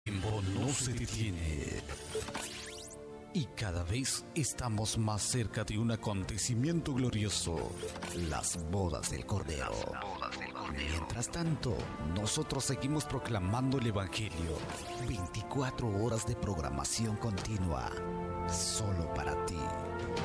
Tiempo no se detiene y cada vez estamos más cerca de un acontecimiento glorioso, las bodas del Cordero. Mientras tanto, nosotros seguimos proclamando el Evangelio. 24 horas de programación continua, solo para ti.